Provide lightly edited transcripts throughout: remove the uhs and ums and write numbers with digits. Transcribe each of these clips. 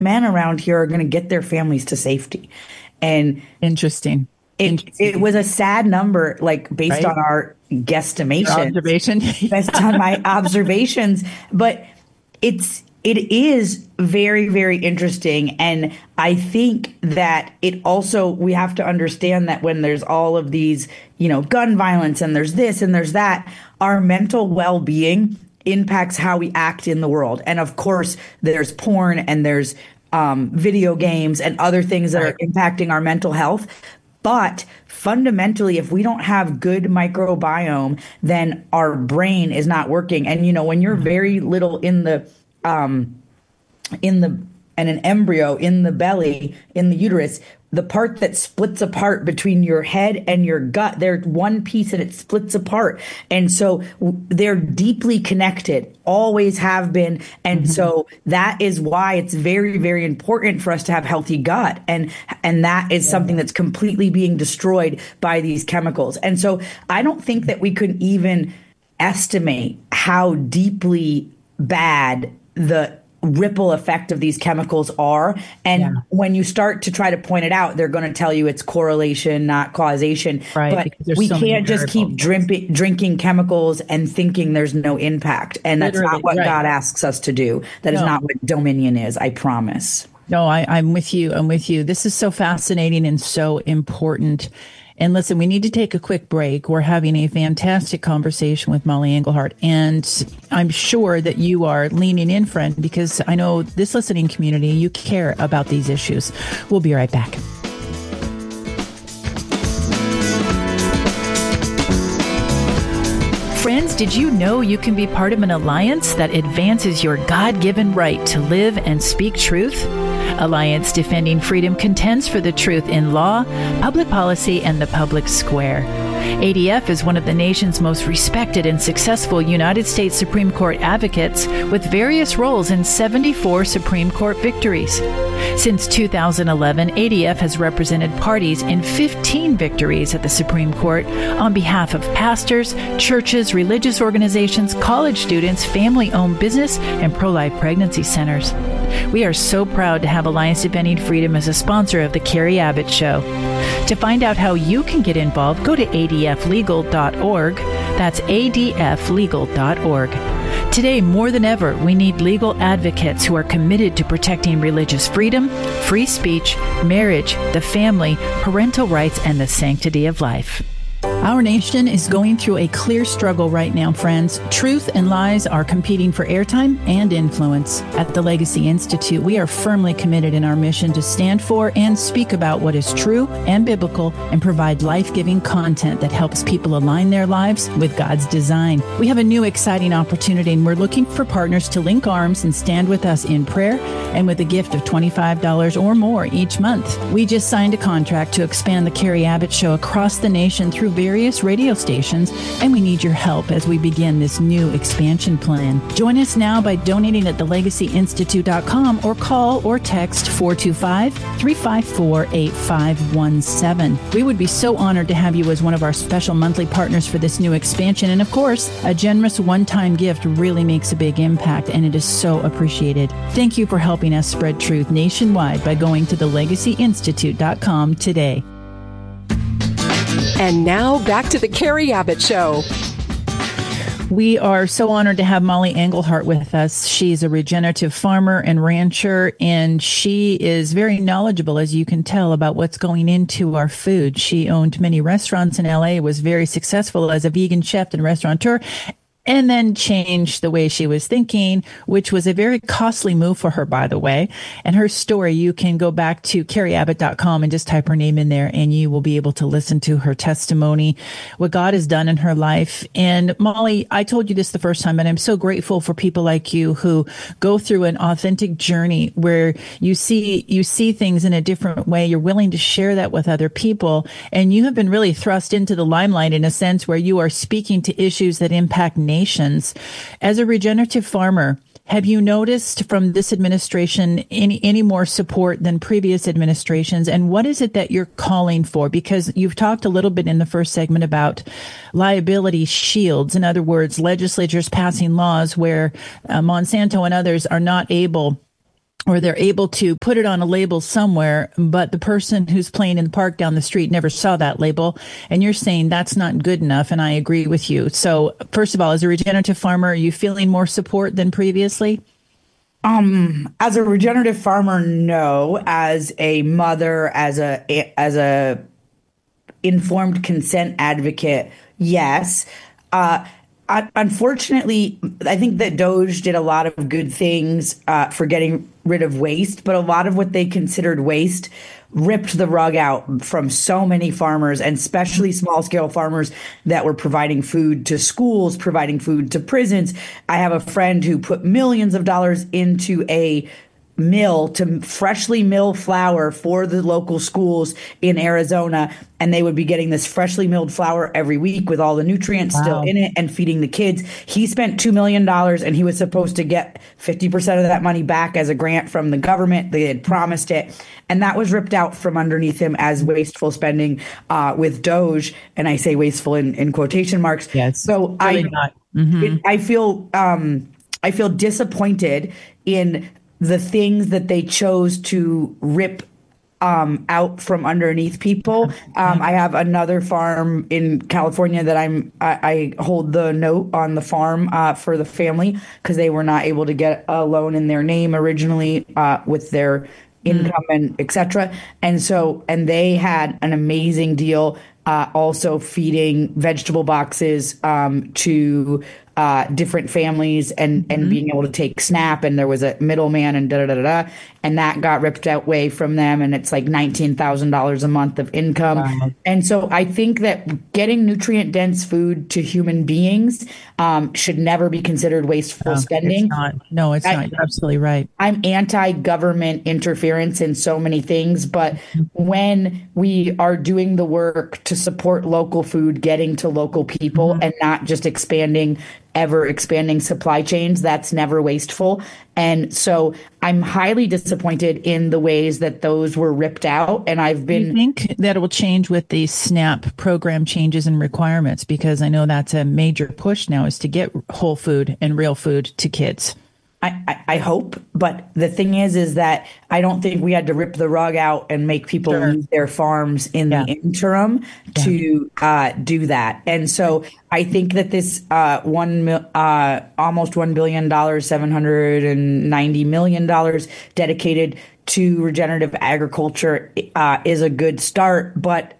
men around here are going to get their families to safety. And Interesting. it was a sad number, like based Right? on our guesstimation, Observation. based on my observations. But it is very, very interesting. And I think that it also, we have to understand that when there's all of these, gun violence and there's this and there's that, our mental well-being impacts how we act in the world. And of course, there's porn and there's video games and other things that are impacting our mental health. But fundamentally, if we don't have good microbiome, then our brain is not working. And, when you're very little in an embryo in the belly, in the uterus, the part that splits apart between your head and your gut, they're one piece and it splits apart. And so they're deeply connected, always have been. And so that is why it's very, very important for us to have healthy gut. And that is something that's completely being destroyed by these chemicals. And so I don't think that we could even estimate how deeply bad the ripple effect of these chemicals are. And when you start to try to point it out, they're going to tell you it's correlation, not causation. Right, but we can't just keep drinking chemicals and thinking there's no impact. And that's not what God asks us to do. That is not what dominion is, I promise. No, I'm with you. I'm with you. This is so fascinating and so important. And listen, we need to take a quick break. We're having a fantastic conversation with Molly Englehart. And I'm sure that you are leaning in, friend, because I know this listening community, you care about these issues. We'll be right back. Friends, did you know you can be part of an alliance that advances your God-given right to live and speak truth? Alliance Defending Freedom contends for the truth in law, public policy, and the public square. ADF is one of the nation's most respected and successful United States Supreme Court advocates with various roles in 74 Supreme Court victories. Since 2011, ADF has represented parties in 15 victories at the Supreme Court on behalf of pastors, churches, religious organizations, college students, family-owned business, and pro-life pregnancy centers. We are so proud to have Alliance Defending Freedom as a sponsor of The Kerry Abbott Show. To find out how you can get involved, go to adflegal.org. That's adflegal.org. Today, more than ever, we need legal advocates who are committed to protecting religious freedom, free speech, marriage, the family, parental rights, and the sanctity of life. Our nation is going through a clear struggle right now, friends. Truth and lies are competing for airtime and influence. At the Legacy Institute, we are firmly committed in our mission to stand for and speak about what is true and biblical and provide life-giving content that helps people align their lives with God's design. We have a new exciting opportunity, and we're looking for partners to link arms and stand with us in prayer and with a gift of $25 or more each month. We just signed a contract to expand the Kerry Abbott Show across the nation through various radio stations, and we need your help as we begin this new expansion plan. Join us now by donating at thelegacyinstitute.com or call or text 425-354-8517. We would be so honored to have you as one of our special monthly partners for this new expansion. And of course, a generous one-time gift really makes a big impact, and it is so appreciated. Thank you for helping us spread truth nationwide by going to thelegacyinstitute.com today. And now back to the Kerry Abbott Show. We are so honored to have Molly Englehart with us. She's a regenerative farmer and rancher, and she is very knowledgeable, as you can tell, about what's going into our food. She owned many restaurants in LA, was very successful as a vegan chef and restaurateur, and then changed the way she was thinking, which was a very costly move for her, by the way. And her story, you can go back to kerryabbott.com and just type her name in there, and you will be able to listen to her testimony, what God has done in her life. And Molly, I told you this the first time, and I'm so grateful for people like you who go through an authentic journey where you see things in a different way. You're willing to share that with other people. And you have been really thrust into the limelight in a sense where you are speaking to issues that impact nations. As a regenerative farmer, have you noticed from this administration any more support than previous administrations? And what is it that you're calling for? Because you've talked a little bit in the first segment about liability shields. In other words, legislatures passing laws where Monsanto and others are not able or they're able to put it on a label somewhere, but the person who's playing in the park down the street never saw that label. And you're saying that's not good enough. And I agree with you. So first of all, as a regenerative farmer, are you feeling more support than previously? As a regenerative farmer, no. As a mother, as a informed consent advocate, yes. Unfortunately, I think that DOJ did a lot of good things for getting rid of waste, but a lot of what they considered waste ripped the rug out from so many farmers, and especially small scale farmers that were providing food to schools, providing food to prisons. I have a friend who put millions of dollars into a mill to freshly mill flour for the local schools in Arizona, and they would be getting this freshly milled flour every week with all the nutrients still in it and feeding the kids. He spent $2 million and he was supposed to get 50% of that money back as a grant from the government. They had promised it, and that was ripped out from underneath him as wasteful spending with DOJ. And I say wasteful in quotation marks. Yes. So really I feel disappointed in the things that they chose to rip out from underneath people. I have another farm in California that I hold the note on the farm for the family because they were not able to get a loan in their name originally with their income and et cetera. And they had an amazing deal also feeding vegetable boxes to different families and being able to take SNAP, and there was a middleman and and that got ripped away from them, and it's like $19,000 a month of income. Wow. And so I think that getting nutrient dense food to human beings should never be considered wasteful spending. It's not. No, it's not. You're absolutely right. I'm anti-government interference in so many things, but when we are doing the work to support local food getting to local people and not just ever expanding supply chains, that's never wasteful. And so I'm highly disappointed in the ways that those were ripped out. And Do you think that it will change with the SNAP program changes and requirements? Because I know that's a major push now, is to get whole food and real food to kids. I hope, but the thing is that I don't think we had to rip the rug out and make people leave their farms in the interim to do that. And so I think that this almost $1 billion, $790 million dedicated to regenerative agriculture is a good start,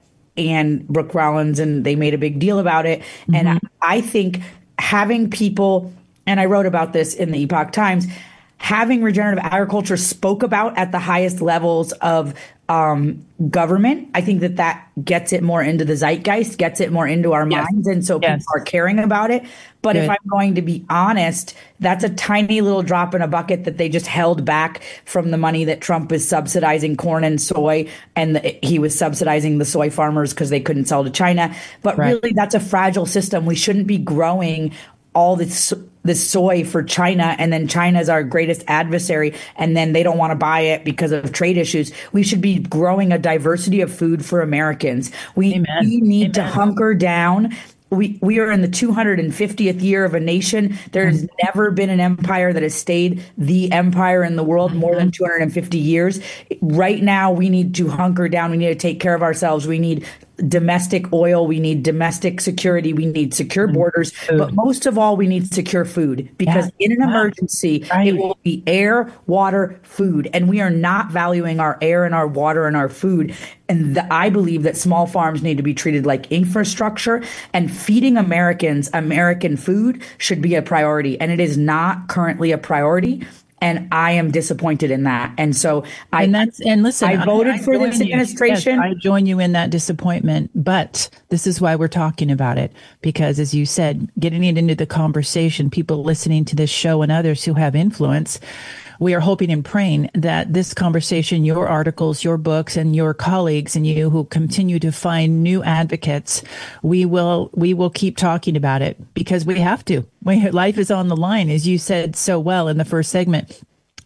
and Brooke Rollins, and they made a big deal about it. And I think having people, and I wrote about this in the Epoch Times, having regenerative agriculture spoke about at the highest levels of government, I think that gets it more into the zeitgeist, gets it more into our minds. And so people are caring about it. But if I'm going to be honest, that's a tiny little drop in a bucket that they just held back from the money that Trump is subsidizing corn and soy. And he was subsidizing the soy farmers because they couldn't sell to China. But really, that's a fragile system. We shouldn't be growing all this soy for China, and then China's our greatest adversary, and then they don't want to buy it because of trade issues. We should be growing a diversity of food for Americans. We need to hunker down. We are in the 250th year of a nation. There's never been an empire that has stayed the empire in the world more than 250 years. Right now, we need to hunker down. We need to take care of ourselves. We need domestic oil. We need domestic security. We need secure borders. But most of all, we need secure food, because in an emergency, it will be air, water, food. And we are not valuing our air and our water and our food. And I believe that small farms need to be treated like infrastructure, and feeding Americans American food should be a priority. And it is not currently a priority. And I am disappointed in that. And so listen, I voted for this administration. Yes, I join you in that disappointment, but this is why we're talking about it. Because as you said, getting it into the conversation, people listening to this show and others who have influence, we are hoping and praying that this conversation, your articles, your books, and your colleagues and you who continue to find new advocates, we will keep talking about it, because we have to. Life is on the line, as you said so well in the first segment.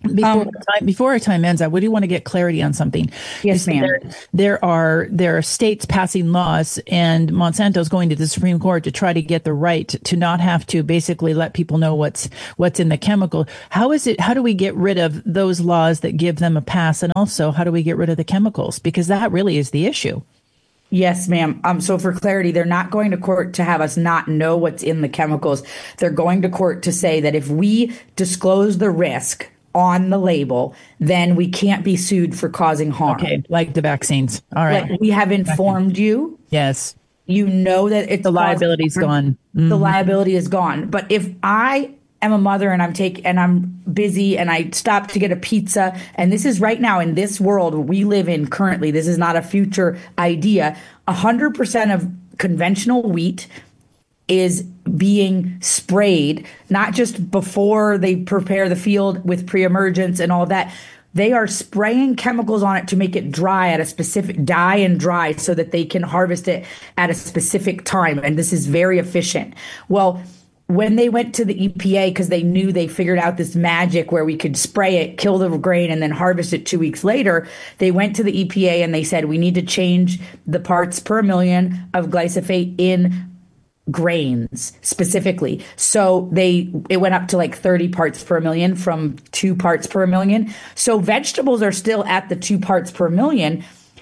Before our time ends, I do want to get clarity on something. Yes, ma'am. There are states passing laws, and Monsanto's going to the Supreme Court to try to get the right to not have to basically let people know what's in the chemical. How do we get rid of those laws that give them a pass, and also how do we get rid of the chemicals? Because that really is the issue. Yes, ma'am. So for clarity, they're not going to court to have us not know what's in the chemicals. They're going to court to say that if we disclose the risk on the label, then we can't be sued for causing harm. Okay, like the vaccines. All right. Like we have informed you. Yes. You know that it's the liability's gone. Mm-hmm. The liability is gone. But if I am a mother and I'm busy and I stop to get a pizza, and this is right now in this world we live in currently, this is not a future idea, 100% of conventional wheat is being sprayed, not just before they prepare the field with pre-emergence and all of that. They are spraying chemicals on it to make it dry at a specific dye and dry so that they can harvest it at a specific time. And this is very efficient. Well, when they went to the EPA, because they knew they figured out this magic where we could spray it, kill the grain, and then harvest it 2 weeks later, they went to the EPA and they said, we need to change the parts per million of glyphosate in grains specifically. So it went up to like 30 parts per million from 2 parts per million. So vegetables are still at the 2 parts per million,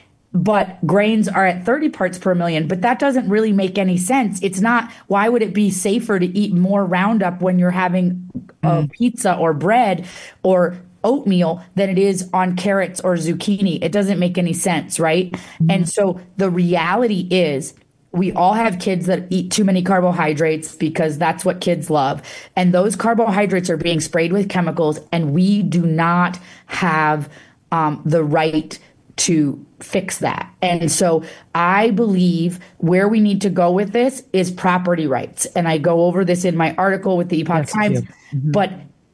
but grains are at 30 parts per million. But that doesn't really make any sense. It's not. Why would it be safer to eat more Roundup when you're having pizza or bread or oatmeal than it is on carrots or zucchini? It doesn't make any sense, right? And so the reality is, we all have kids that eat too many carbohydrates because that's what kids love. And those carbohydrates are being sprayed with chemicals, and we do not have the right to fix that. And so I believe where we need to go with this is property rights. And I go over this in my article with the Epoch Times. Mm-hmm. But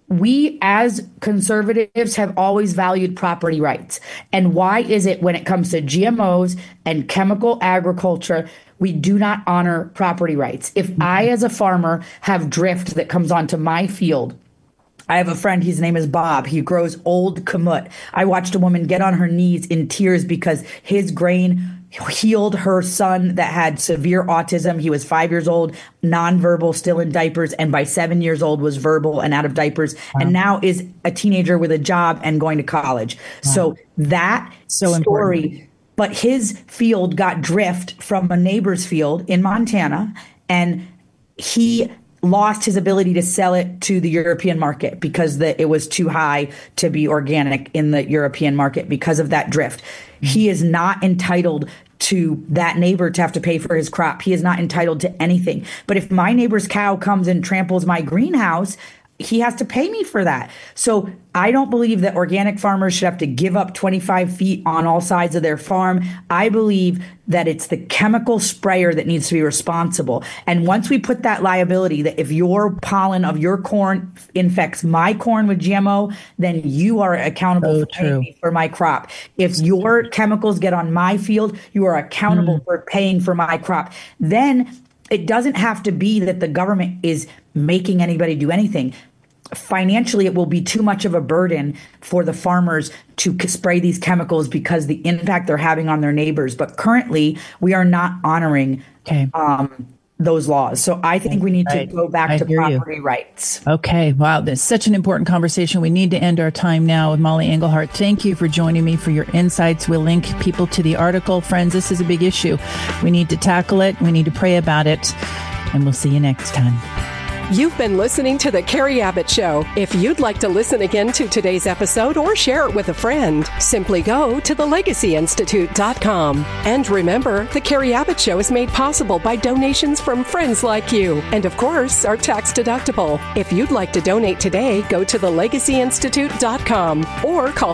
we as conservatives have always valued property rights. And why is it when it comes to GMOs and chemical agriculture, we do not honor property rights? If I, as a farmer, have drift that comes onto my field, I have a friend, his name is Bob. He grows old kamut. I watched a woman get on her knees in tears because his grain healed her son that had severe autism. He was 5 years old, nonverbal, still in diapers, and by 7 years old was verbal and out of diapers, and now is a teenager with a job and going to college. So that story important. But his field got drift from a neighbor's field in Montana, and he lost his ability to sell it to the European market because it was too high to be organic in the European market because of that drift. He is not entitled to that neighbor to have to pay for his crop. He is not entitled to anything. But if my neighbor's cow comes and tramples my greenhouse, he has to pay me for that. So I don't believe that organic farmers should have to give up 25 feet on all sides of their farm. I believe that it's the chemical sprayer that needs to be responsible. And once we put that liability that if your pollen of your corn infects my corn with GMO, then you are accountable for my crop. If your chemicals get on my field, you are accountable for paying for my crop. Then it doesn't have to be that the government is making anybody do anything. Financially, it will be too much of a burden for the farmers to spray these chemicals because the impact they're having on their neighbors. But currently, we are not honoring those laws. So I think we need to go back to property rights. Okay. Wow. That's such an important conversation. We need to end our time now with Molly Engelhart. Thank you for joining me, for your insights. We'll link people to the article. Friends, this is a big issue. We need to tackle it. We need to pray about it. And we'll see you next time. You've been listening to The Carrie Abbott Show. If you'd like to listen again to today's episode or share it with a friend, simply go to thelegacyinstitute.com. And remember, The Carrie Abbott Show is made possible by donations from friends like you. And of course, are tax deductible. If you'd like to donate today, go to thelegacyinstitute.com or call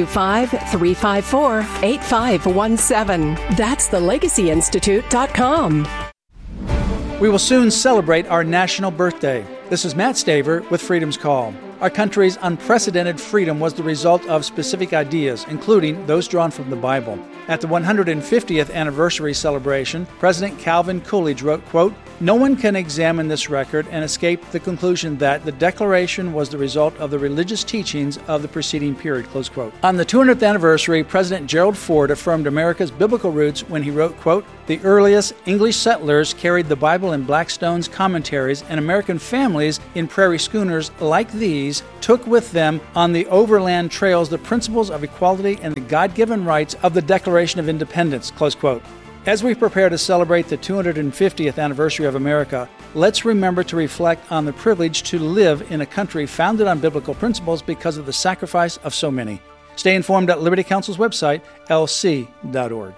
425-354-8517. That's thelegacyinstitute.com. We will soon celebrate our national birthday. This is Matt Staver with Freedom's Call. Our country's unprecedented freedom was the result of specific ideas, including those drawn from the Bible. At the 150th anniversary celebration, President Calvin Coolidge wrote, quote, "No one can examine this record and escape the conclusion that the Declaration was the result of the religious teachings of the preceding period," close quote. On the 200th anniversary, President Gerald Ford affirmed America's biblical roots when he wrote, quote, "The earliest English settlers carried the Bible in Blackstone's commentaries, and American families in prairie schooners like these took with them on the overland trails the principles of equality and the God-given rights of the Declaration of Independence," close quote. As we prepare to celebrate the 250th anniversary of America, let's remember to reflect on the privilege to live in a country founded on biblical principles because of the sacrifice of so many. Stay informed at Liberty Counsel's website, lc.org.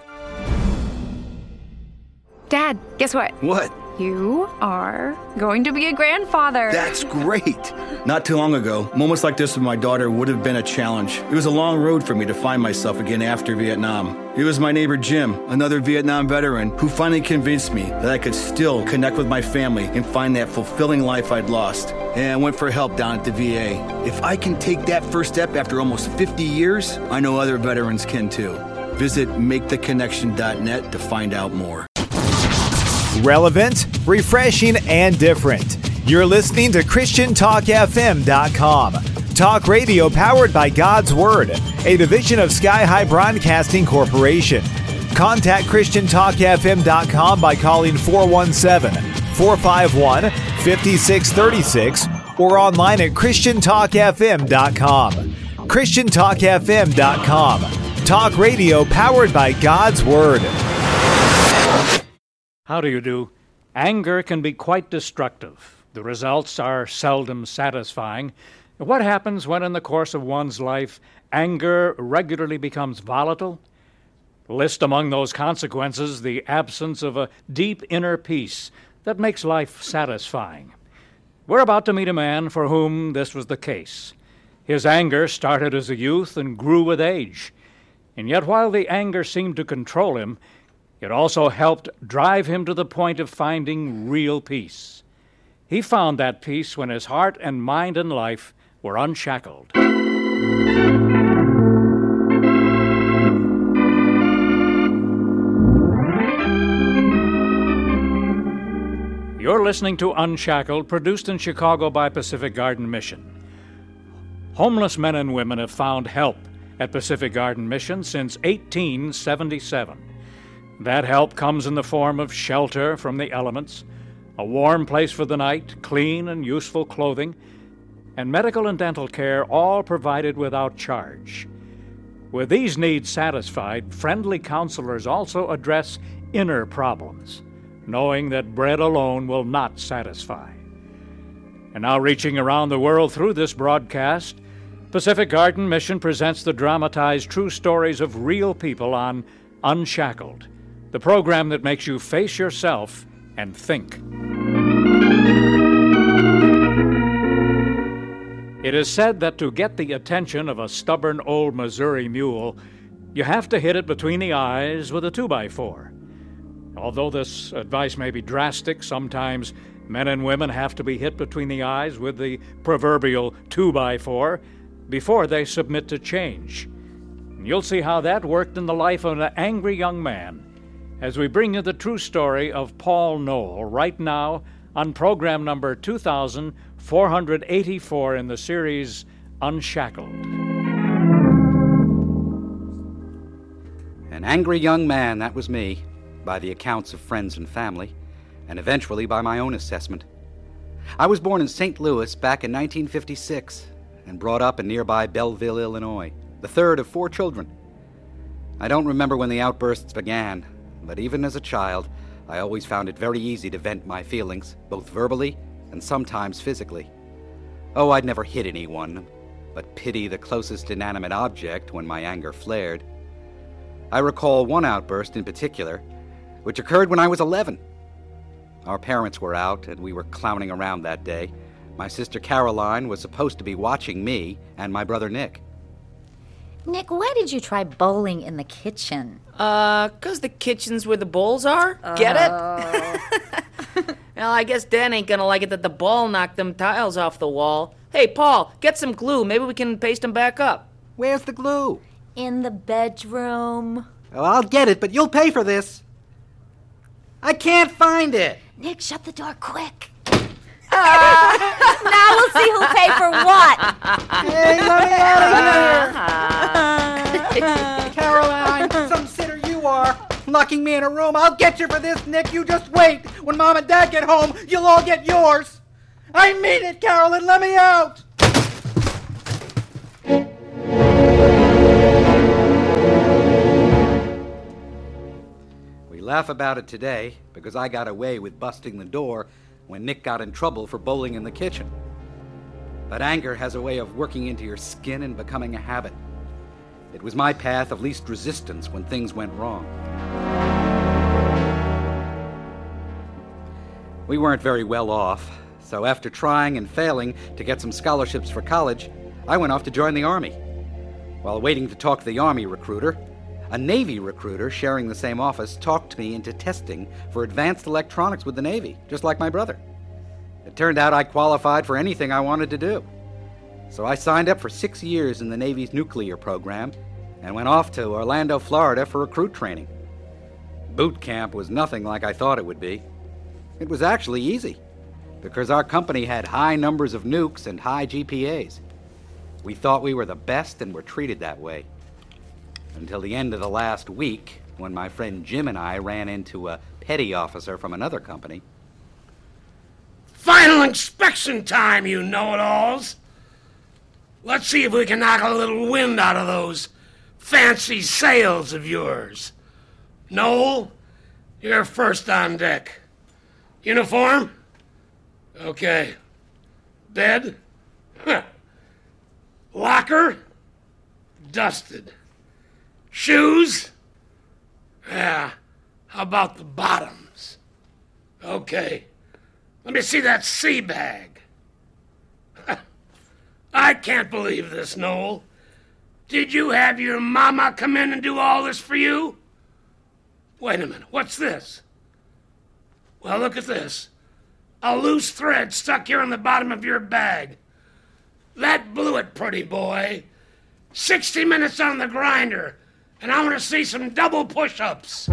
Dad, guess what? What? You are going to be a grandfather. That's great. Not too long ago, moments like this with my daughter would have been a challenge. It was a long road for me to find myself again after Vietnam. It was my neighbor Jim, another Vietnam veteran, who finally convinced me that I could still connect with my family and find that fulfilling life I'd lost. And I went for help down at the VA. If I can take that first step after almost 50 years, I know other veterans can too. Visit MakeTheConnection.net to find out more. Relevant, refreshing, and different. You're listening to ChristianTalkFM.com. Talk radio powered by God's Word, a division of Sky High Broadcasting Corporation. Contact ChristianTalkFM.com by calling 417-451-5636 or online at ChristianTalkFM.com. ChristianTalkFM.com. Talk radio powered by God's Word. How do you do? Anger can be quite destructive. The results are seldom satisfying. What happens when in the course of one's life, anger regularly becomes volatile? List among those consequences the absence of a deep inner peace that makes life satisfying. We're about to meet a man for whom this was the case. His anger started as a youth and grew with age. And yet while the anger seemed to control him, it also helped drive him to the point of finding real peace. He found that peace when his heart and mind and life were unshackled. You're listening to Unshackled, produced in Chicago by Pacific Garden Mission. Homeless men and women have found help at Pacific Garden Mission since 1877. That help comes in the form of shelter from the elements, a warm place for the night, clean and useful clothing, and medical and dental care, all provided without charge. With these needs satisfied, friendly counselors also address inner problems, knowing that bread alone will not satisfy. And now, reaching around the world through this broadcast, Pacific Garden Mission presents the dramatized true stories of real people on Unshackled, the program that makes you face yourself and think. It is said that to get the attention of a stubborn old Missouri mule, you have to hit it between the eyes with a 2x4. Although this advice may be drastic, sometimes men and women have to be hit between the eyes with the proverbial 2x4 before they submit to change. And you'll see how that worked in the life of an angry young man as we bring you the true story of Paul Noel right now on program number 2484 in the series Unshackled. An angry young man, that was me, by the accounts of friends and family, and eventually by my own assessment. I was born in St. Louis back in 1956 and brought up in nearby Belleville, Illinois, the third of 4 children. I don't remember when the outbursts began, but even as a child, I always found it very easy to vent my feelings, both verbally and sometimes physically. Oh, I'd never hit anyone, but pity the closest inanimate object when my anger flared. I recall one outburst in particular, which occurred when I was 11. Our parents were out, and we were clowning around that day. My sister Caroline was supposed to be watching me and my brother Nick. Nick, why did you try bowling in the kitchen? 'Cause the kitchen's where the bowls are. Get it? Well, I guess Dan ain't gonna like it that the ball knocked them tiles off the wall. Hey, Paul, get some glue. Maybe we can paste them back up. Where's the glue? In the bedroom. Oh, I'll get it, but you'll pay for this. I can't find it. Nick, shut the door quick. Now we'll see who'll pay for what. Hey, let me out of here. Caroline, some sitter you are. Locking me in a room. I'll get you for this, Nick. You just wait. When Mom and Dad get home, you'll all get yours. I mean it, Carolyn. Let me out. We laugh about it today because I got away with busting the door when Nick got in trouble for bowling in the kitchen. But anger has a way of working into your skin and becoming a habit. It was my path of least resistance when things went wrong. We weren't very well off, so after trying and failing to get some scholarships for college, I went off to join the Army. While waiting to talk to the Army recruiter, a Navy recruiter sharing the same office talked me into testing for advanced electronics with the Navy, just like my brother. It turned out I qualified for anything I wanted to do. So I signed up for 6 years in the Navy's nuclear program and went off to Orlando, Florida for recruit training. Boot camp was nothing like I thought it would be. It was actually easy, because our company had high numbers of nukes and high GPAs. We thought we were the best and were treated that way. Until the end of the last week, when my friend Jim and I ran into a petty officer from another company. Final inspection time, you know-it-alls. Let's see if we can knock a little wind out of those fancy sails of yours. Noel, you're first on deck. Uniform? Okay. Bed? Locker? Dusted. Shoes? Yeah. How about the bottoms? Okay. Let me see that sea bag. I can't believe this, Noel. Did you have your mama come in and do all this for you? Wait a minute, what's this? Well, look at this. A loose thread stuck here on the bottom of your bag. That blew it, pretty boy. 60 minutes on the grinder, and I want to see some double push-ups.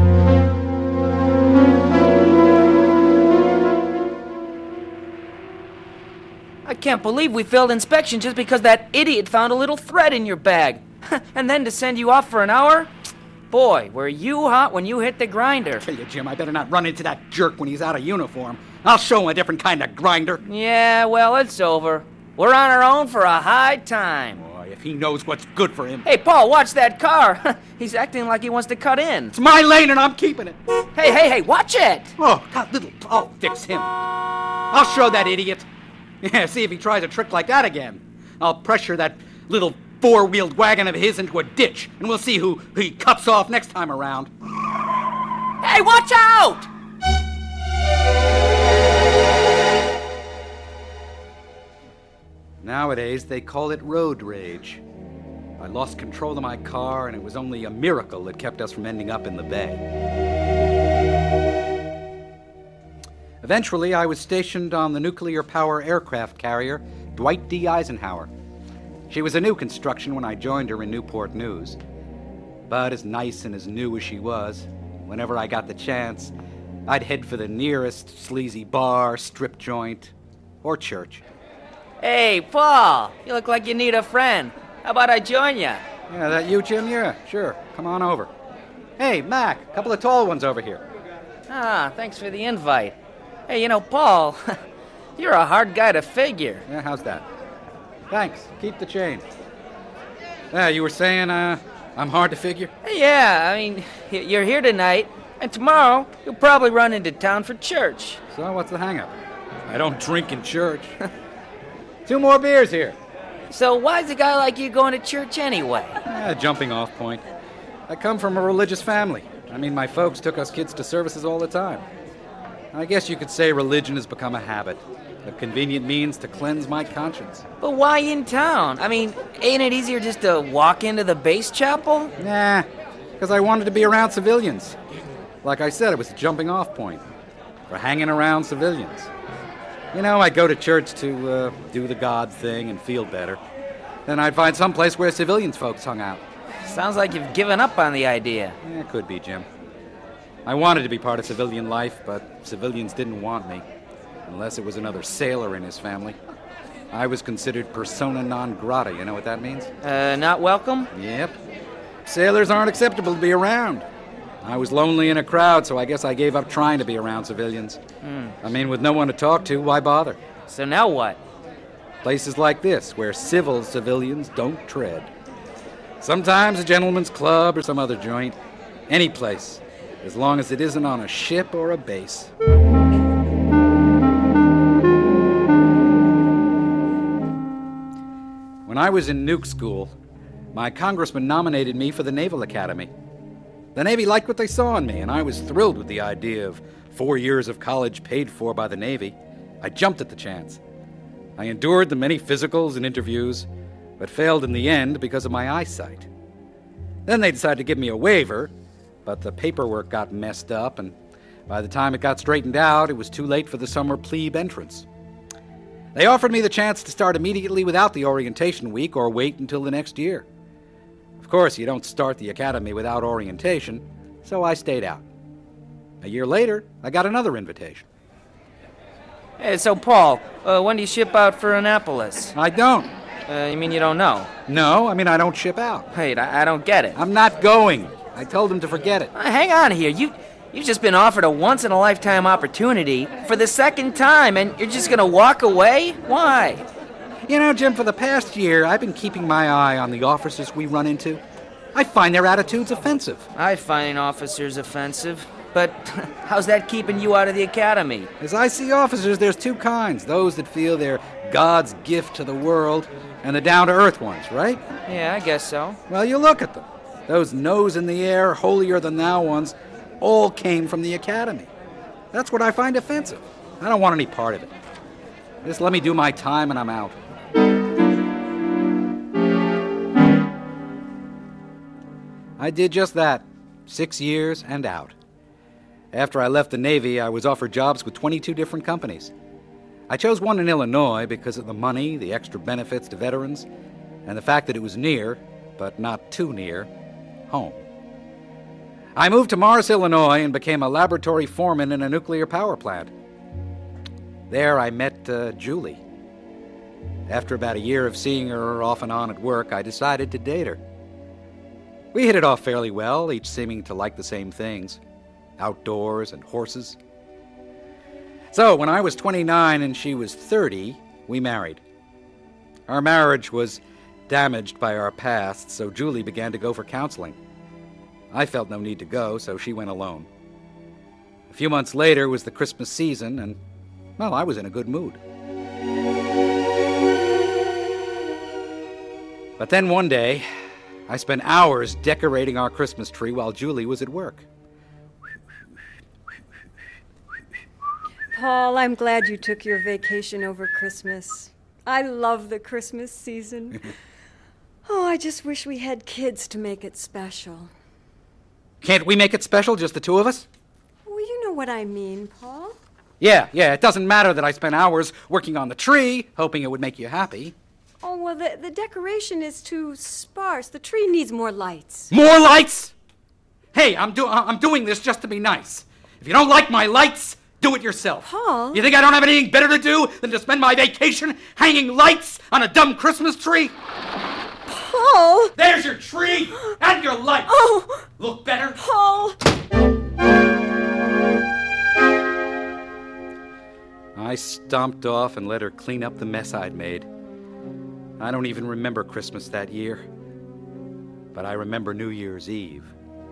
I can't believe we failed inspection just because that idiot found a little thread in your bag. And then to send you off for an hour? Boy, were you hot when you hit the grinder. I tell you, Jim, I better not run into that jerk when he's out of uniform. I'll show him a different kind of grinder. Yeah, well, it's over. We're on our own for a high time. Boy, if he knows what's good for him. Hey, Paul, watch that car. He's acting like he wants to cut in. It's my lane and I'm keeping it. Hey, watch it. Oh, that little... I'll fix him. I'll show that idiot. Yeah, see if he tries a trick like that again. I'll pressure that little four-wheeled wagon of his into a ditch, and we'll see who he cuts off next time around. Hey, watch out! Nowadays, they call it road rage. I lost control of my car, and it was only a miracle that kept us from ending up in the bay. Eventually, I was stationed on the nuclear power aircraft carrier Dwight D. Eisenhower. She was a new construction when I joined her in Newport News. But as nice and as new as she was, whenever I got the chance, I'd head for the nearest sleazy bar, strip joint, or church. Hey, Paul, you look like you need a friend. How about I join you? Yeah, that you, Jim? Yeah, sure. Come on over. Hey, Mac, a couple of tall ones over here. Ah, thanks for the invite. Hey, Paul, you're a hard guy to figure. Yeah, how's that? Thanks. Keep the change. Yeah, you were saying, I'm hard to figure? Yeah, I mean, you're here tonight, and tomorrow you'll probably run into town for church. So what's the hang-up? I don't drink in church. 2 more beers here. So why's a guy like you going to church anyway? Jumping off point. I come from a religious family. I mean, my folks took us kids to services all the time. I guess you could say religion has become a habit. A convenient means to cleanse my conscience. But why in town? I mean, ain't it easier just to walk into the base chapel? Nah, because I wanted to be around civilians. Like I said, it was a jumping off point for hanging around civilians. You know, I'd go to church to do the God thing and feel better. Then I'd find some place where civilians folks hung out. Sounds like you've given up on the idea. Yeah, it could be, Jim. I wanted to be part of civilian life, but civilians didn't want me. Unless it was another sailor in his family. I was considered persona non grata. You know what that means? Not welcome? Yep. Sailors aren't acceptable to be around. I was lonely in a crowd, so I guess I gave up trying to be around civilians. I mean, with no one to talk to, why bother? So now what? Places like this, where civil civilians don't tread. Sometimes a gentleman's club or some other joint. Any place, as long as it isn't on a ship or a base. When I was in nuke school, my congressman nominated me for the Naval Academy. The Navy liked what they saw in me, and I was thrilled with the idea of 4 years of college paid for by the Navy. I jumped at the chance. I endured the many physicals and interviews, but failed in the end because of my eyesight. Then they decided to give me a waiver, but the paperwork got messed up, and by the time it got straightened out, it was too late for the summer plebe entrance. They offered me the chance to start immediately without the orientation week or wait until the next year. Of course, you don't start the academy without orientation, so I stayed out. A year later, I got another invitation. Hey, so Paul, when do you ship out for Annapolis? I don't. You mean you don't know? No, I mean I don't ship out. Wait, I don't get it. I'm not going. I told him to forget it. Hang on here. You've just been offered a once-in-a-lifetime opportunity for the second time, and you're just going to walk away? Why? You know, Jim, for the past year, I've been keeping my eye on the officers we run into. I find their attitudes offensive. I find officers offensive. But how's that keeping you out of the academy? As I see officers, there's two kinds. Those that feel they're God's gift to the world, and the down-to-earth ones, right? Yeah, I guess so. Well, you look at them. Those nose-in-the-air, holier-than-thou ones all came from the academy. That's what I find offensive. I don't want any part of it. Just let me do my time and I'm out. I did just that. 6 years and out. After I left the Navy, I was offered jobs with 22 different companies. I chose one in Illinois because of the money, the extra benefits to veterans, and the fact that it was near, but not too near, home. I moved to Morris, Illinois, and became a laboratory foreman in a nuclear power plant. There I met Julie. After about a year of seeing her off and on at work, I decided to date her. We hit it off fairly well, each seeming to like the same things. Outdoors and horses. So, when I was 29 and she was 30, we married. Our marriage was damaged by our past, so Julie began to go for counseling. I felt no need to go, so she went alone. A few months later was the Christmas season, and, well, I was in a good mood. But then one day, I spent hours decorating our Christmas tree while Julie was at work. Paul, I'm glad you took your vacation over Christmas. I love the Christmas season. Oh, I just wish we had kids to make it special. Can't we make it special, just the two of us? Well, you know what I mean, Paul. Yeah, it doesn't matter that I spent hours working on the tree, hoping it would make you happy. Oh, well, the decoration is too sparse. The tree needs more lights. More lights? Hey, I'm doing this just to be nice. If you don't like my lights, do it yourself. Paul? You think I don't have anything better to do than to spend my vacation hanging lights on a dumb Christmas tree? Paul! There's your tree and your lights. Oh! Look better? Paul! I stomped off and let her clean up the mess I'd made. I don't even remember Christmas that year, but I remember New Year's Eve.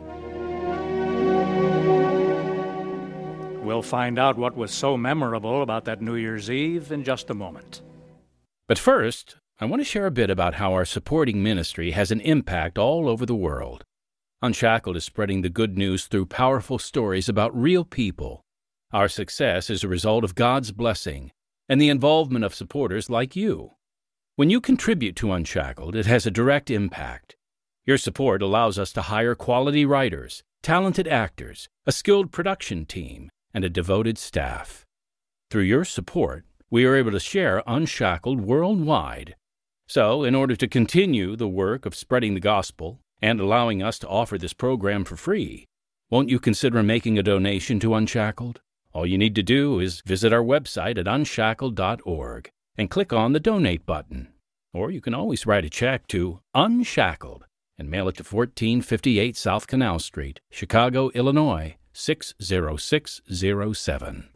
We'll find out what was so memorable about that New Year's Eve in just a moment. But first, I want to share a bit about how our supporting ministry has an impact all over the world. Unshackled is spreading the good news through powerful stories about real people. Our success is a result of God's blessing and the involvement of supporters like you. When you contribute to Unshackled, it has a direct impact. Your support allows us to hire quality writers, talented actors, a skilled production team, and a devoted staff. Through your support, we are able to share Unshackled worldwide. So, in order to continue the work of spreading the gospel and allowing us to offer this program for free, won't you consider making a donation to Unshackled? All you need to do is visit our website at unshackled.org and click on the Donate button. Or you can always write a check to Unshackled and mail it to 1458 South Canal Street, Chicago, Illinois, 60607.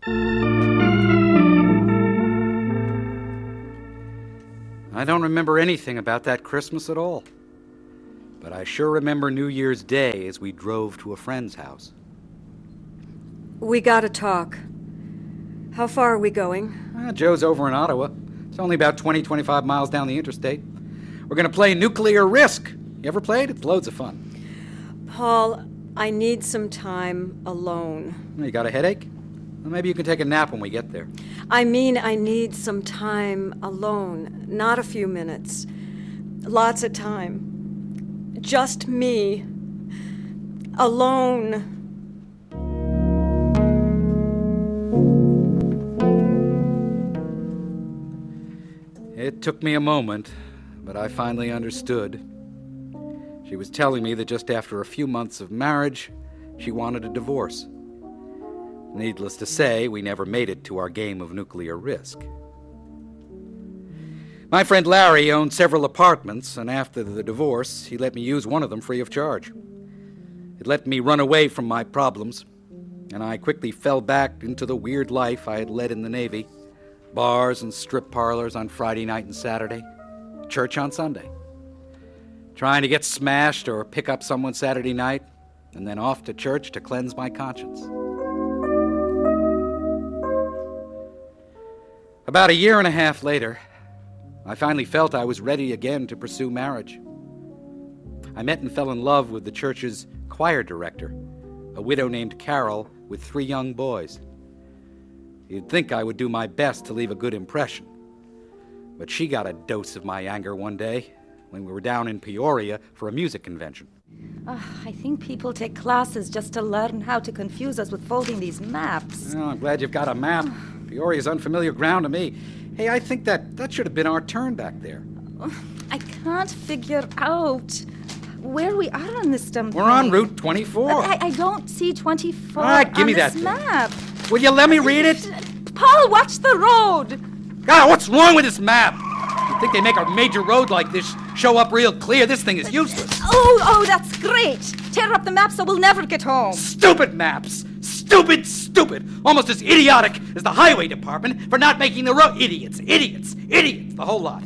I don't remember anything about that Christmas at all. But I sure remember New Year's Day as we drove to a friend's house. We gotta talk. How far are we going? Joe's over in Ottawa. It's only about 20-25 miles down the interstate. We're going to play Nuclear Risk. You ever played? It's loads of fun. Paul, I need some time alone. You got a headache? Well, maybe you can take a nap when we get there. I mean, I need some time alone. Not a few minutes. Lots of time. Just me. Alone. It took me a moment, but I finally understood. She was telling me that just after a few months of marriage, she wanted a divorce. Needless to say, we never made it to our game of Nuclear Risk. My friend Larry owned several apartments, and after the divorce, he let me use one of them free of charge. It let me run away from my problems, and I quickly fell back into the weird life I had led in the Navy. Bars and strip parlors on Friday night and Saturday. Church on Sunday. Trying to get smashed or pick up someone Saturday night, and then off to church to cleanse my conscience. About a year and a half later, I finally felt I was ready again to pursue marriage. I met and fell in love with the church's choir director, a widow named Carol with 3 young boys. You'd think I would do my best to leave a good impression. But she got a dose of my anger one day when we were down in Peoria for a music convention. I think people take classes just to learn how to confuse us with folding these maps. Oh, I'm glad you've got a map. Peoria's unfamiliar ground to me. Hey, I think that should have been our turn back there. I can't figure out where we are on this dumb We're on Route 24. But I don't see 24 All right, give me that map. Will you let me read it? Paul, watch the road. God, what's wrong with this map? You'd think they make a major road like this show up real clear. This thing is useless. Oh, that's great. Tear up the map so we'll never get home. Stupid maps. Stupid. Almost as idiotic as the highway department for not making the road. Idiots. The whole lot.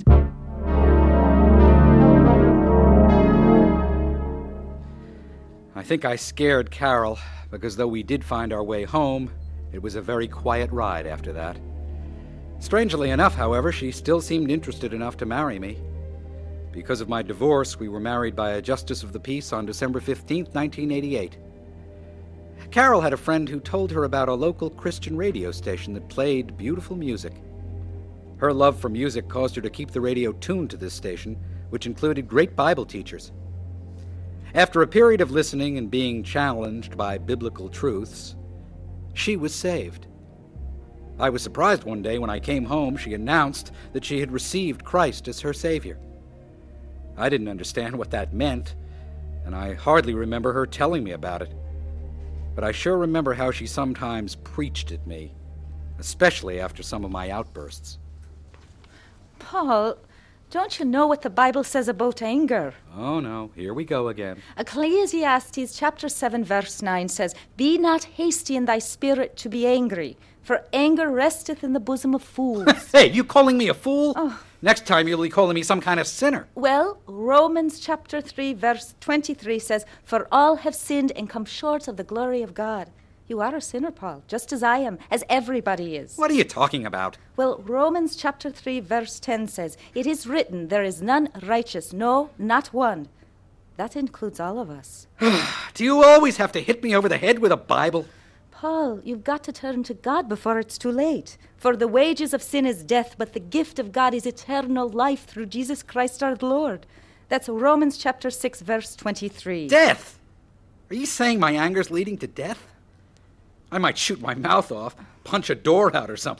I think I scared Carol, because though we did find our way home, it was a very quiet ride after that. Strangely enough, however, she still seemed interested enough to marry me. Because of my divorce, we were married by a justice of the peace on December 15th, 1988. Carol had a friend who told her about a local Christian radio station that played beautiful music. Her love for music caused her to keep the radio tuned to this station, which included great Bible teachers. After a period of listening and being challenged by biblical truths, she was saved. I was surprised one day when I came home, she announced that she had received Christ as her Savior. I didn't understand what that meant, and I hardly remember her telling me about it. But I sure remember how she sometimes preached at me, especially after some of my outbursts. Paul, don't you know what the Bible says about anger? Oh, no. Here we go again. Ecclesiastes chapter 7, verse 9 says, "Be not hasty in thy spirit to be angry, for anger resteth in the bosom of fools." Hey, you calling me a fool? Oh. Next time you'll be calling me some kind of sinner. Well, Romans chapter 3, verse 23 says, "For all have sinned and come short of the glory of God." You are a sinner, Paul, just as I am, as everybody is. What are you talking about? Well, Romans chapter 3, verse 10 says, "It is written, there is none righteous, no, not one." That includes all of us. Do you always have to hit me over the head with a Bible? Paul, you've got to turn to God before it's too late. For the wages of sin is death, but the gift of God is eternal life through Jesus Christ our Lord. That's Romans chapter 6, verse 23. Death? Are you saying my anger's leading to death? I might shoot my mouth off, punch a door out or something,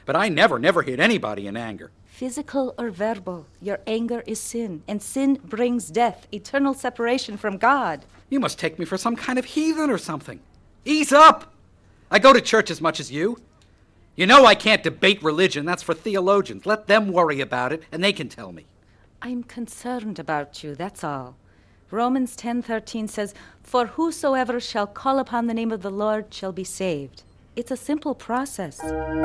But I never hit anybody in anger. Physical or verbal, your anger is sin, and sin brings death, eternal separation from God. You must take me for some kind of heathen or something. Ease up! I go to church as much as you. You know I can't debate religion. That's for theologians. Let them worry about it, and they can tell me. I'm concerned about you, that's all. Romans 10:13 says, "For whosoever shall call upon the name of the Lord shall be saved." It's a simple process.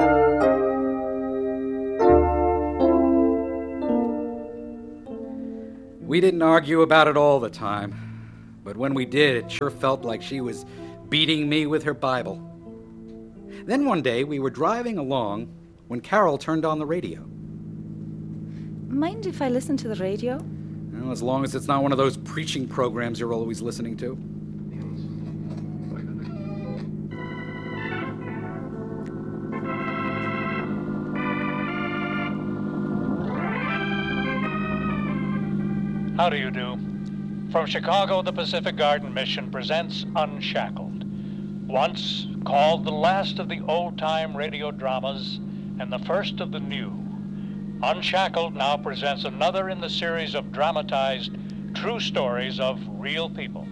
We didn't argue about it all the time, but when we did, it sure felt like she was beating me with her Bible. Then one day, we were driving along when Carol turned on the radio. Mind if I listen to the radio? Well, as long as it's not one of those preaching programs you're always listening to. How do you do? From Chicago, the Pacific Garden Mission presents Unshackled. Once called the last of the old-time radio dramas and the first of the new, Unshackled now presents another in the series of dramatized true stories of real people.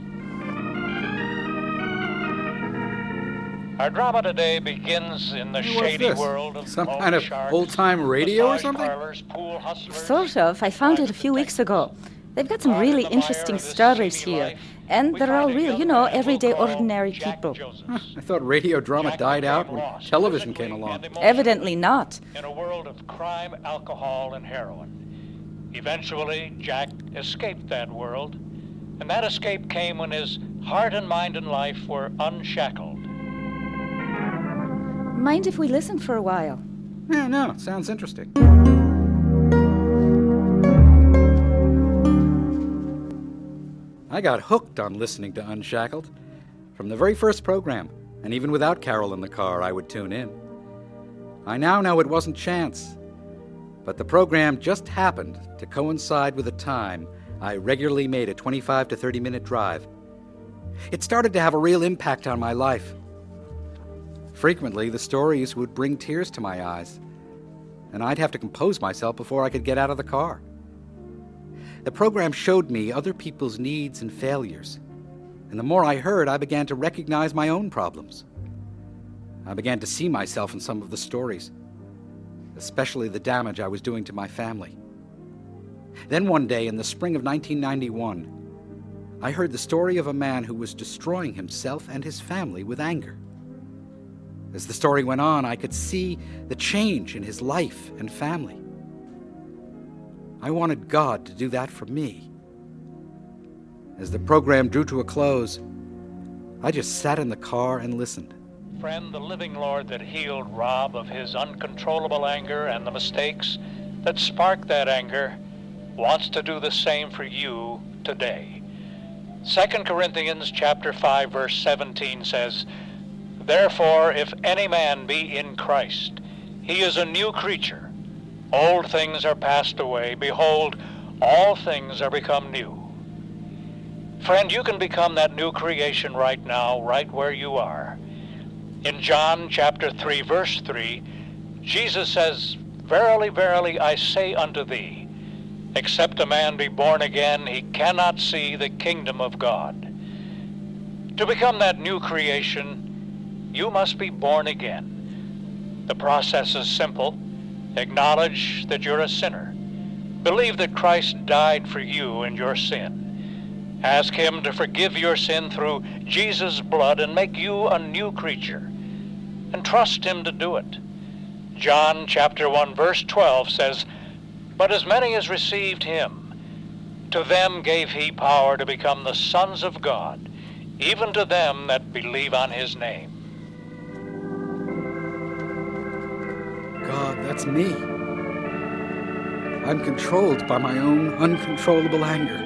Our drama today begins in the shady world of some kind of old-time radio or something? Sort of. I found it a few weeks ago. They've got some really interesting stories here. And they're all real, everyday, ordinary people. I thought radio drama died out when television came along. Evidently not. In a world of crime, alcohol, and heroin. Eventually, Jack escaped that world, and that escape came when his heart and mind and life were unshackled. Mind if we listen for a while? Yeah, no, it sounds interesting. I got hooked on listening to Unshackled. From the very first program, and even without Carol in the car, I would tune in. I now know it wasn't chance, but the program just happened to coincide with a time I regularly made a 25 to 30-minute drive. It started to have a real impact on my life. Frequently, the stories would bring tears to my eyes, and I'd have to compose myself before I could get out of the car. The program showed me other people's needs and failures, and the more I heard, I began to recognize my own problems. I began to see myself in some of the stories, especially the damage I was doing to my family. Then one day in the spring of 1991, I heard the story of a man who was destroying himself and his family with anger. As the story went on, I could see the change in his life and family. I wanted God to do that for me. As the program drew to a close, I just sat in the car and listened. Friend, the living Lord that healed Rob of his uncontrollable anger and the mistakes that sparked that anger wants to do the same for you today. 2 Corinthians chapter 5, verse 17 says, "Therefore, if any man be in Christ, he is a new creature. Old things are passed away. Behold, all things are become new." Friend, you can become that new creation right now, right where you are. In John chapter 3, verse 3, Jesus says, "Verily, verily, I say unto thee, except a man be born again, he cannot see the kingdom of God." To become that new creation, you must be born again. The process is simple. Acknowledge that you're a sinner. Believe that Christ died for you and your sin. Ask him to forgive your sin through Jesus' blood and make you a new creature. And trust him to do it. John chapter 1, verse 12 says, "But as many as received him, to them gave he power to become the sons of God, even to them that believe on his name." God, that's me. I'm controlled by my own uncontrollable anger.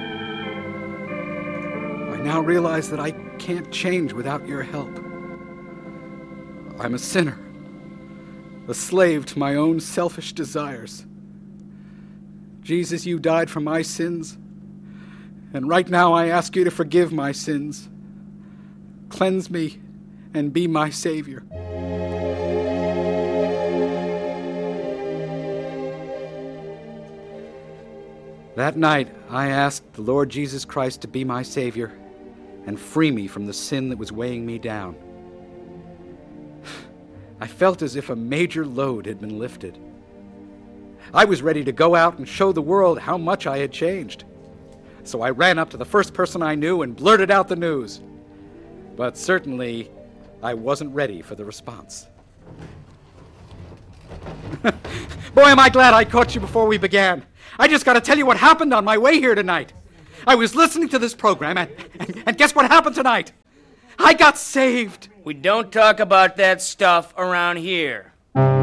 I now realize that I can't change without your help. I'm a sinner, a slave to my own selfish desires. Jesus, you died for my sins, and right now I ask you to forgive my sins. Cleanse me and be my Savior. That night, I asked the Lord Jesus Christ to be my Savior and free me from the sin that was weighing me down. I felt as if a major load had been lifted. I was ready to go out and show the world how much I had changed. So I ran up to the first person I knew and blurted out the news. But certainly, I wasn't ready for the response. Boy, am I glad I caught you before we began. I just got to tell you what happened on my way here tonight. I was listening to this program, and guess what happened tonight? I got saved. We don't talk about that stuff around here.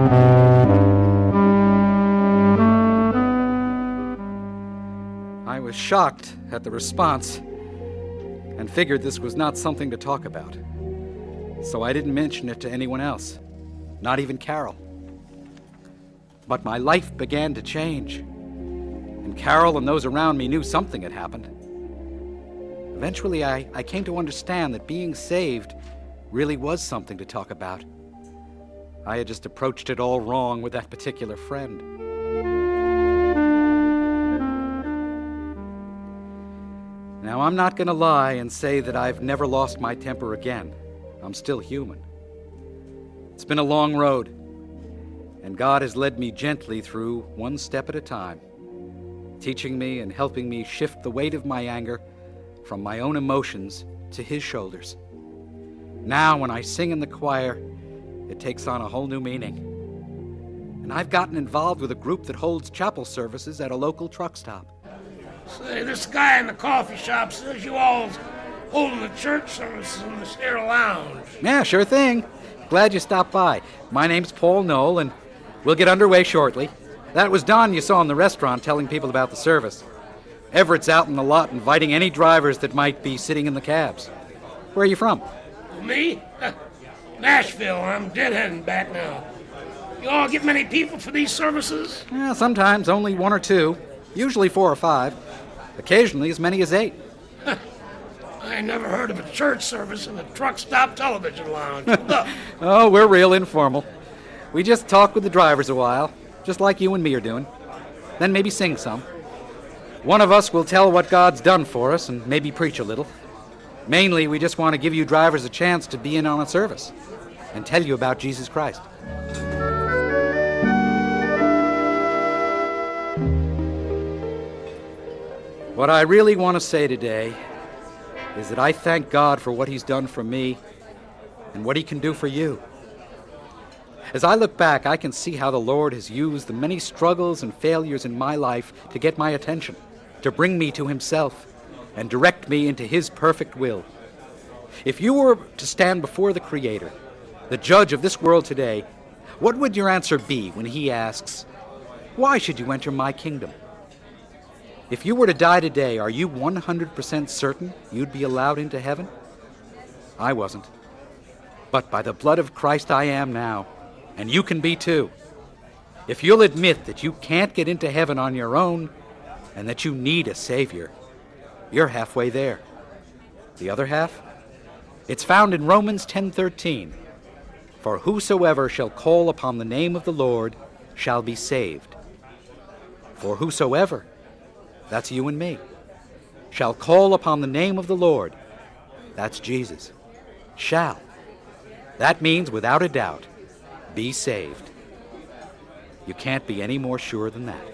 I was shocked at the response and figured this was not something to talk about. So I didn't mention it to anyone else, not even Carol. But my life began to change, and Carol and those around me knew something had happened. Eventually, I came to understand that being saved really was something to talk about. I had just approached it all wrong with that particular friend. Now, I'm not going to lie and say that I've never lost my temper again. I'm still human. It's been a long road, and God has led me gently through one step at a time, teaching me and helping me shift the weight of my anger from my own emotions to His shoulders. Now, when I sing in the choir, it takes on a whole new meaning. And I've gotten involved with a group that holds chapel services at a local truck stop. Say, this guy in the coffee shop says you all holding the church services in the Sierra Lounge. Yeah, sure thing. Glad you stopped by. My name's Paul Knoll, and we'll get underway shortly. That was Don you saw in the restaurant telling people about the service. Everett's out in the lot inviting any drivers that might be sitting in the cabs. Where are you from? Me? Nashville. I'm deadheading back now. You all get many people for these services? Yeah, sometimes only 1 or 2. Usually 4 or 5. Occasionally as many as 8. I never heard of a church service in a truck stop television lounge. Oh, we're real informal. We just talk with the drivers a while, just like you and me are doing. Then maybe sing some. One of us will tell what God's done for us and maybe preach a little. Mainly, we just want to give you drivers a chance to be in on a service and tell you about Jesus Christ. What I really want to say today is that I thank God for what He's done for me and what He can do for you. As I look back, I can see how the Lord has used the many struggles and failures in my life to get my attention, to bring me to Himself, and direct me into His perfect will. If you were to stand before the Creator, the judge of this world today, what would your answer be when He asks, "Why should you enter my kingdom?" If you were to die today, are you 100% certain you'd be allowed into heaven? I wasn't. But by the blood of Christ I am now, and you can be too. If you'll admit that you can't get into heaven on your own, and that you need a Savior, you're halfway there. The other half? It's found in Romans 10:13. For whosoever shall call upon the name of the Lord shall be saved. For whosoever, that's you and me, shall call upon the name of the Lord, that's Jesus, shall. That means, without a doubt, be saved. You can't be any more sure than that.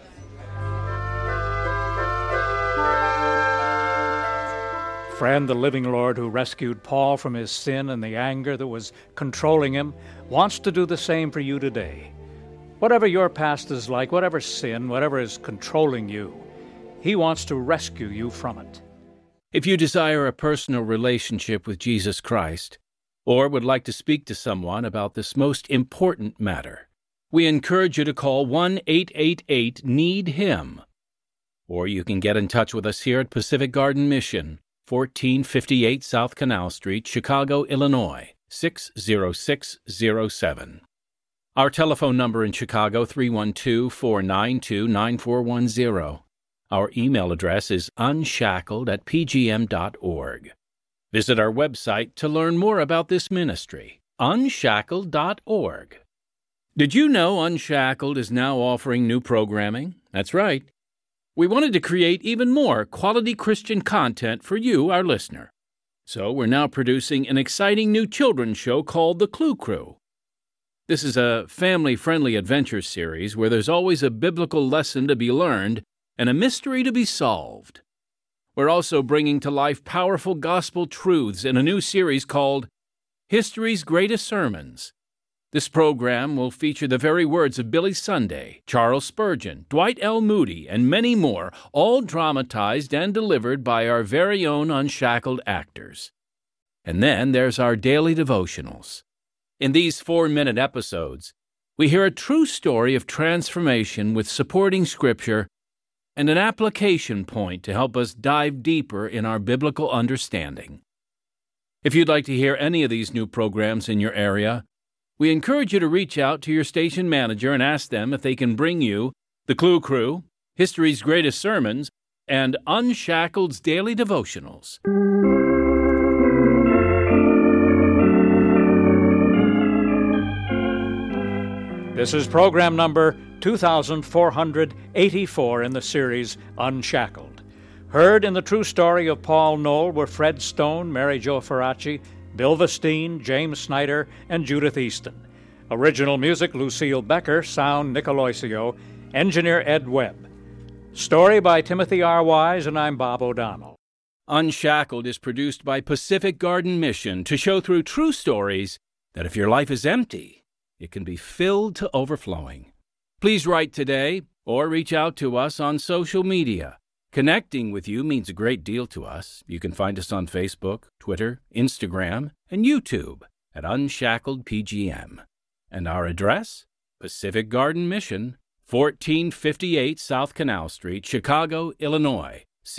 Friend, the living Lord who rescued Paul from his sin and the anger that was controlling him wants to do the same for you today. Whatever your past is like, whatever sin, whatever is controlling you, He wants to rescue you from it. If you desire a personal relationship with Jesus Christ, or would like to speak to someone about this most important matter, we encourage you to call 1-888-NEED-HIM. Or you can get in touch with us here at Pacific Garden Mission, 1458 South Canal Street, Chicago, Illinois, 60607. Our telephone number in Chicago, 312-492-9410. Our email address is unshackled@pgm.org. Visit our website to learn more about this ministry, unshackled.org. Did you know Unshackled is now offering new programming? That's right. We wanted to create even more quality Christian content for you, our listener. So we're now producing an exciting new children's show called The Clue Crew. This is a family-friendly adventure series where there's always a biblical lesson to be learned and a mystery to be solved. We're also bringing to life powerful gospel truths in a new series called History's Greatest Sermons. This program will feature the very words of Billy Sunday, Charles Spurgeon, Dwight L. Moody, and many more, all dramatized and delivered by our very own unshackled actors. And then there's our daily devotionals. In these 4-minute episodes, we hear a true story of transformation with supporting scripture and an application point to help us dive deeper in our biblical understanding. If you'd like to hear any of these new programs in your area, we encourage you to reach out to your station manager and ask them if they can bring you The Clue Crew, History's Greatest Sermons, and Unshackled's Daily Devotionals. This is program number 2484 in the series Unshackled. Heard in the true story of Paul Knoll were Fred Stone, Mary Jo Ferracci, Bill Vestine, James Snyder, and Judith Easton. Original music, Lucille Becker. Sound, Nick Aloisio. Engineer, Ed Webb. Story by Timothy R. Wise, and I'm Bob O'Donnell. Unshackled is produced by Pacific Garden Mission to show through true stories that if your life is empty, it can be filled to overflowing. Please write today or reach out to us on social media. Connecting with you means a great deal to us. You can find us on Facebook, Twitter, Instagram, and YouTube at Unshackled PGM. And our address? Pacific Garden Mission, 1458 South Canal Street, Chicago, Illinois,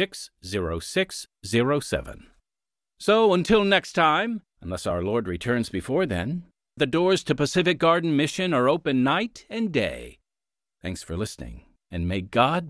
60607. So until next time, unless our Lord returns before then, the doors to Pacific Garden Mission are open night and day. Thanks for listening, and may God